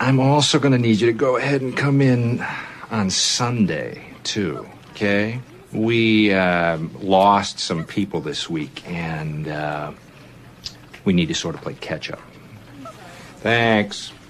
I'm also going to need you to go ahead and come in on Sunday, too, okay? We lost some people this week, and we need to sort of play catch-up. Thanks.